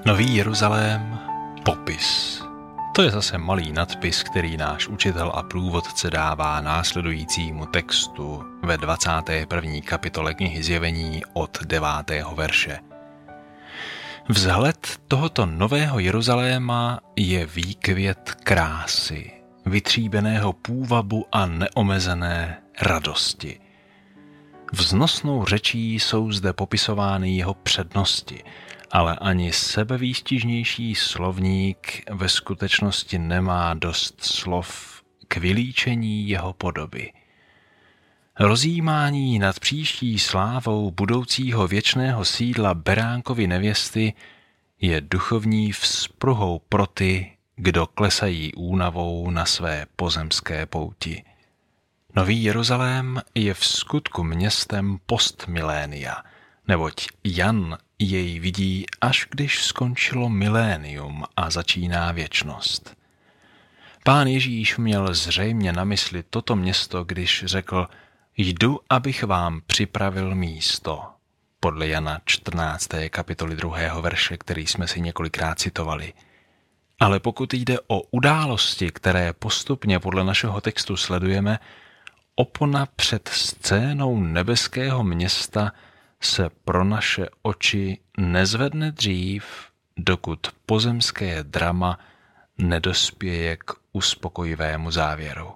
Nový Jeruzalém, popis. To je zase malý nadpis, který náš učitel a průvodce dává následujícímu textu ve 21. kapitole knihy Zjevení od 9. verše. Vzhled tohoto nového Jeruzaléma je výkvět krásy, vytříbeného půvabu a neomezené radosti. Vznosnou řečí jsou zde popisovány jeho přednosti, ale ani sebevýstižnější slovník ve skutečnosti nemá dost slov k vylíčení jeho podoby. Rozjímání nad příští slávou budoucího věčného sídla Beránkovy nevěsty je duchovní vzpruhou pro ty, kdo klesají únavou na své pozemské pouti. Nový Jeruzalém je v skutku městem postmilénia, neboť Jan jej vidí, až když skončilo milénium a začíná věčnost. Pán Ježíš měl zřejmě na mysli toto město, když řekl: Jdu, abych vám připravil místo. Podle Jana 14. kapitoly 2. verše, který jsme si několikrát citovali. Ale pokud jde o události, které postupně podle našeho textu sledujeme, opona před scénou nebeského města se pro naše oči nezvedne dřív, dokud pozemské drama nedospěje k uspokojivému závěru.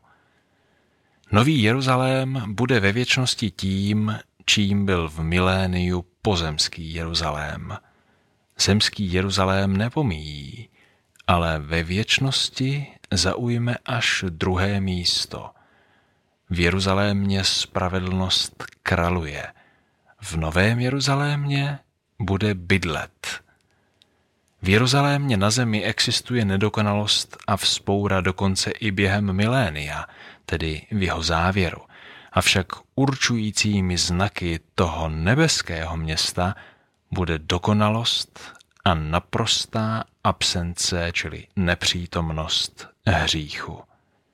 Nový Jeruzalém bude ve věčnosti tím, čím byl v miléniu pozemský Jeruzalém. Zemský Jeruzalém nepomíjí, ale ve věčnosti zaujme až druhé místo. V Jeruzalémě spravedlnost kraluje. V Novém Jeruzalémě bude bydlet. V Jeruzalémě na zemi existuje nedokonalost a vzpoura dokonce i během milénia, tedy v jeho závěru. Avšak určujícími znaky toho nebeského města bude dokonalost a naprostá absence, čili nepřítomnost hříchu.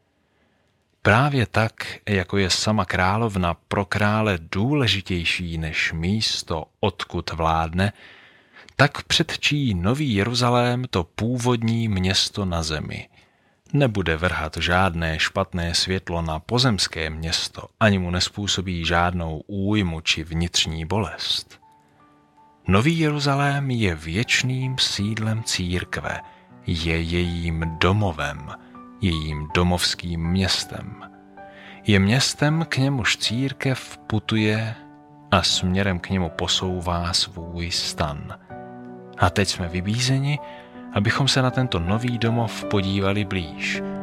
Právě tak, jako je sama královna pro krále důležitější než místo, odkud vládne, tak předčí Nový Jeruzalém to původní město na zemi. Nebude vrhat žádné špatné světlo na pozemské město, ani mu nezpůsobí žádnou újmu či vnitřní bolest. Nový Jeruzalém je věčným sídlem církve, je jejím domovem, jejím domovským městem. Je městem, k němuž církev putuje a směrem k němu posouvá svůj stan. A teď jsme vybízeni, abychom se na tento nový domov podívali blíž.